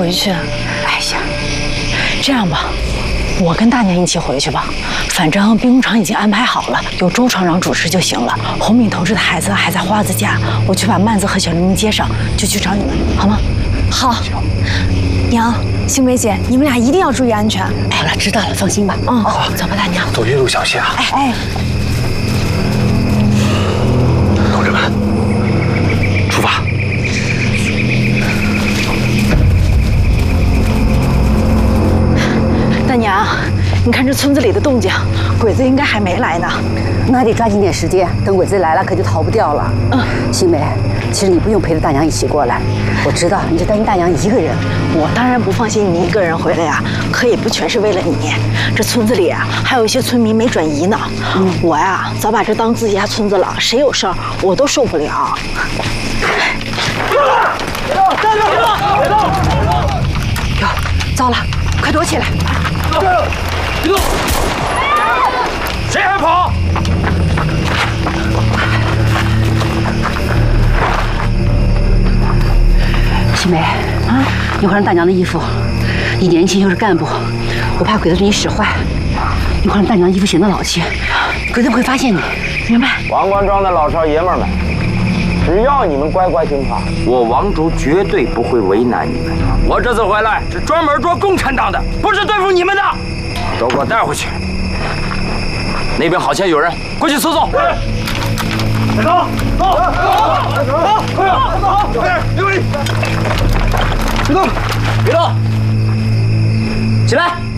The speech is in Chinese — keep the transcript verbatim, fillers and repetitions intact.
回去。哎呀，这样吧，我跟大娘一起回去吧。反正兵工厂已经安排好了，有周厂长主持就行了。红敏投资的孩子还在花子家，我去把曼子和小玲玲接上，就去找你们，好吗？ 好。娘，星梅姐，你们俩一定要注意安全。 好了，知道了，放心吧。嗯，好，走吧，大娘。 走夜路小心啊！ 哎哎， 同志们，出发！ 大娘，你看这村子里的动静，鬼子应该还没来呢。 那还得抓紧点时间，等鬼子来了可就逃不掉了。嗯，新梅，其实你不用陪着大娘一起过来，我知道你就担心大娘一个人。 我当然不放心你一个人回来呀，可也不全是为了你。这村子里啊，还有一些村民没转移呢。嗯，我呀，早把这当自己家村子了，谁有事儿我都受不了。别动！别动！别动！别动！哟，糟了，快躲起来！ 别动！谁还跑？ 新梅啊，你换上大娘的衣服，你年轻又是干部，我怕鬼子对你使坏。你换上大娘的衣服显得老气，鬼子不会发现你，明白？ 王官庄的老少爷们儿们，只要你们乖乖听话，我王竹绝对不会为难你们。我这次回来是专门捉共产党的，不是对付你们的。都给我带回去。那边好像有人，过去搜搜。快走！走！走！走！快点！走！快点！刘伟，别动！别动！起来！